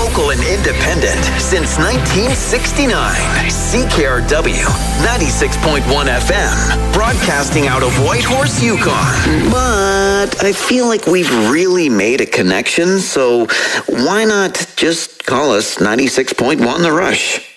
local and independent since 1969. CKRW 96.1 FM, broadcasting out of Whitehorse, Yukon. But I feel like we've really made a connection, so why not just call us 96.1 The Rush?